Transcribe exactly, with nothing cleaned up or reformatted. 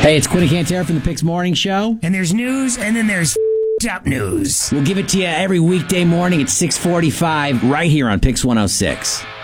Hey, it's Quinn Cantera from the Picks Morning Show. And there's news, and then there's up news. We'll give it to you every weekday morning at six forty-five right here on Picks one oh six.